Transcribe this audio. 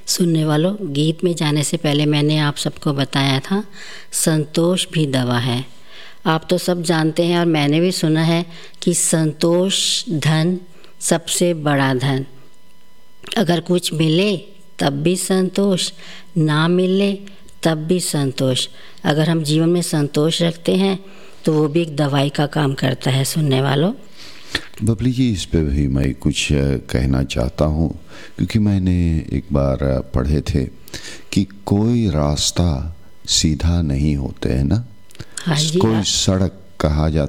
सुनने वालों, गीत में जाने से पहले मैंने आप सबको बताया था, संतोष भी दवा है। आप तो सब जानते हैं और मैंने भी सुना है कि संतोष धन सबसे बड़ा धन। अगर कुछ मिले तब भी संतोष, ना मिले तब भी संतोष। अगर हम जीवन में संतोष रखते हैं तो वो भी एक दवाई का काम करता है। सुनने वालों, बबली जी, इस पे भी मैं कुछ कहना चाहता हूँ, क्योंकि मैंने एक बार पढ़े थे कि कोई रास्ता सीधा नहीं होते है ना। हाँ जी, कोई सड़क कहा जाता